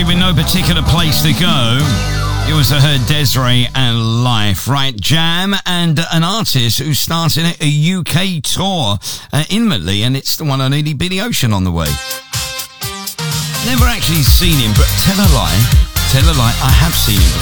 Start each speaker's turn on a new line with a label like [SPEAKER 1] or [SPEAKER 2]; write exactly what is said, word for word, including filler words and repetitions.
[SPEAKER 1] country with no particular place to go. You also heard Desiree and Life. Right, Jam and an artist who's starting a U K tour uh, imminently, and it's the one and only Billy Ocean on the way. Never actually seen him, but tell a lie, tell a lie, I have seen him